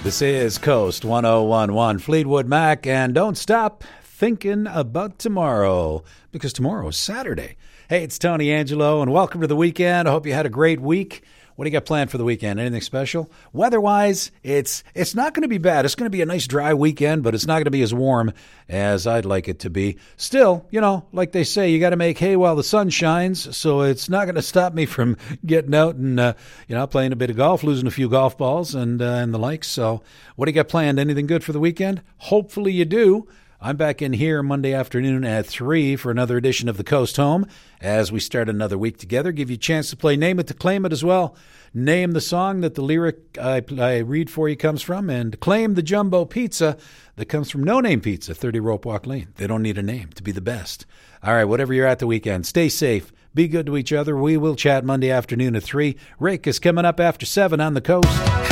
This is Coast 1011 Fleetwood Mac, and don't stop thinking about tomorrow, because tomorrow is Saturday. Hey, it's Tony Angelo, and welcome to the weekend. I hope you had a great week. What do you got planned for the weekend? Anything special? Weather-wise, it's not going to be bad. It's going to be a nice dry weekend, but it's not going to be as warm as I'd like it to be. Still, like they say, you got to make hay while the sun shines, so it's not going to stop me from getting out and, playing a bit of golf, losing a few golf balls and the like. So what do you got planned? Anything good for the weekend? Hopefully you do. I'm back in here Monday afternoon at 3 for another edition of The Coast Home as we start another week together. Give you a chance to play Name It to Claim It as well. Name the song that the lyric I read for you comes from, and claim the jumbo pizza that comes from No Name Pizza, 30 Rope Walk Lane. They don't need a name to be the best. All right, whatever you're at the weekend, stay safe. Be good to each other. We will chat Monday afternoon at 3. Rick is coming up after 7 on The Coast.